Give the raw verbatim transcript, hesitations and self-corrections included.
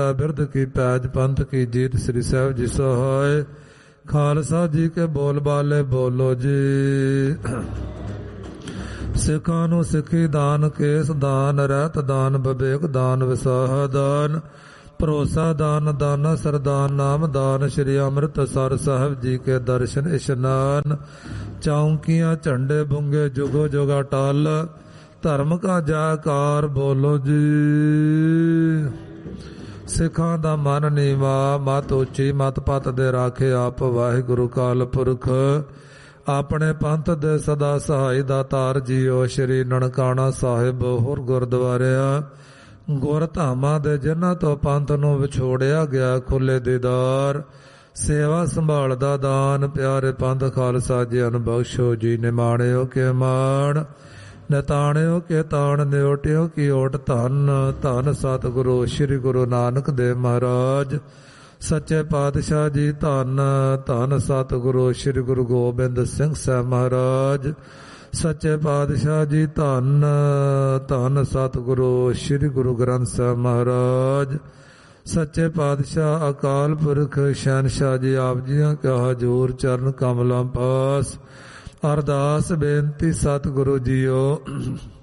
ਬਿਰਧ ਕੀ ਪੈਜ ਪੰਥ ਕੀ ਜੀਤ। ਸ੍ਰੀ ਸਾਹਿਬ ਜੀ ਸਹਾਇ। ਖਾਲਸਾ ਜੀ ਕੇ ਬੋਲ ਬਾਲੇ ਬੋਲੋ ਜੀ। ਸਿੱਖਾਂ ਨੂੰ ਸਿੱਖੀ ਦਾਨ, ਕੇਸ ਦਾਨ, ਰਹਿਤ ਦਾਨ, ਵਿਵੇਕ ਦਾਨ, ਵਿਸਾਹ ਦਾਨ, ਭਰੋਸਾ ਦਾਨ, ਦਾਨਾ ਸਰਦਾਨ, ਨਾਮ ਦਾਨ। ਸ਼੍ਰੀ ਅੰਮ੍ਰਿਤਸਰ ਸਾਹਿਬ ਜੀ ਕੇ ਦਰਸ਼ਨ ਇਸ਼ਨਾਨ। ਚੌਂਕੀਆਂ ਝੰਡੇ ਬੁੰਗੇ ਜੁਗੋ ਜੁਗਾ ਟਲ। ਧਰਮ ਕਾ ਜੈਕਾਰ ਬੋਲੋ ਜੀ। ਸਿੱਖਾਂ ਦਾ ਮਨ ਨੀਵਾ, ਮਤ ਉੱਚੀ, ਮਤ ਪਤ ਦੇ ਰਾਖੇ ਆਪ ਵਾਹਿਗੁਰੂ ਕਾਲ ਪੁਰਖ। ਆਪਣੇ ਪੰਥ ਦੇ ਸਦਾ ਸਹਾਈ ਦਾਤਾਰ ਜੀਓ। ਸ਼੍ਰੀ ਨਨਕਾਣਾ ਸਾਹਿਬ ਹੋਰ ਗੁਰਦੁਆਰਿਆਂ ਗੁਰ ਧਾਮਾਂ ਦੇ ਜਿਨ੍ਹਾਂ ਤੋਂ ਪੰਥ ਨੂੰ ਵਿਛੋੜਿਆ ਗਿਆ ਖੁੱਲੇ ਦੀਦਾਰ। ਸੇਵਾ ਸੰਭਾਲ ਦਾ ਦਾਨ ਪਿਆਰੇ ਪੰਥ ਖਾਲਸਾ ਜੀ ਨੂੰ ਬਖਸ਼ੋ ਜੀ। ਨਿਮਾਣਿਓ ਕੇ ਮਾਣ, ਨਿਤਾਣਿਓ ਕੇ ਤਾਣ, ਨਿਓਟਿਓ ਕੀ ਓਟ। ਧੰਨ ਧੰਨ ਸਤਿਗੁਰੂ ਸ੍ਰੀ ਗੁਰੂ ਨਾਨਕ ਦੇਵ ਮਹਾਰਾਜ ਸੱਚੇ ਪਾਤਸ਼ਾਹ ਜੀ। ਧੰਨ ਧੰਨ ਸਤਿਗੁਰੂ ਸ੍ਰੀ ਗੁਰੂ ਗੋਬਿੰਦ ਸਿੰਘ ਸਾਹਿਬ ਮਹਾਰਾਜ ਸੱਚੇ ਪਾਤਸ਼ਾਹ ਜੀ। ਧੰਨ ਧੰਨ ਸਤਿਗੁਰੂ ਸ੍ਰੀ ਗੁਰੂ ਗ੍ਰੰਥ ਸਾਹਿਬ ਮਹਾਰਾਜ ਸੱਚੇ ਪਾਤਸ਼ਾਹ। ਅਕਾਲ ਪੁਰਖ ਸ਼ਹਿਨਸ਼ਾਹ ਜੀ ਆਪ ਜੀਆਂ ਕਾ ਹਜ਼ੂਰ ਚਰਨ ਕਮਲਾਂ ਪਾਸ। ਅਰਦਾਸ ਬੇਨਤੀ ਸਤਿਗੁਰੂ ਜੀਓ